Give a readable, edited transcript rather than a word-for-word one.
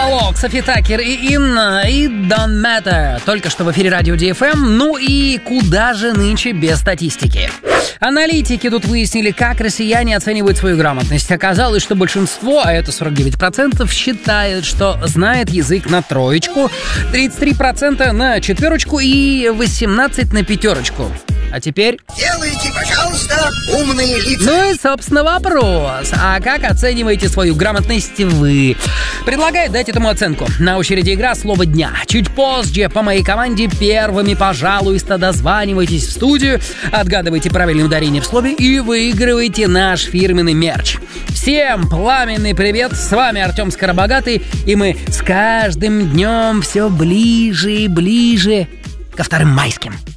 Диалог, Софи Таккер и Инна, It Don't Matter. Только что в эфире радио DFM. Ну и куда же нынче без статистики? Аналитики тут выяснили, как россияне оценивают свою грамотность. Оказалось, что большинство, а это 49%, считает, что знает язык на 3, 33% на 4 и 18% на 5. А теперь... Делайте, пожалуйста, умные лица. Ну и, собственно, вопрос. А как оцениваете свою грамотность вы? Предлагаю дать этому оценку. На очереди игра «Слово дня». Чуть позже по моей команде первыми, пожалуйста, дозванивайтесь в студию, отгадывайте правильное ударение в слове и выигрывайте наш фирменный мерч. Всем пламенный привет, с вами Артем Скоробогатый, и мы с каждым днем все ближе и ближе ко 2 майским.